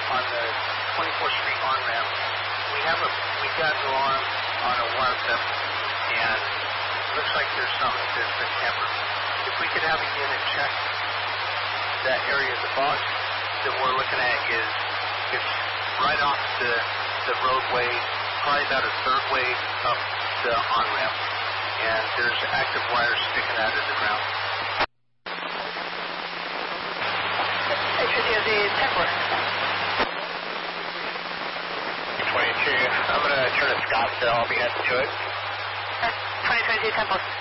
on the 24th Street on-ramp, we've got an alarm on a wire theft, and it looks like there's something that's been tampered. If we could have a unit check that area of the box that we're looking at it's right off the roadway, probably about a third way up the on-ramp, and there's active wires sticking out of the ground. HCTOZ 10-4. 22, I'm going to turn to Scottsdale. I'll be heading to it. 2022 10-4.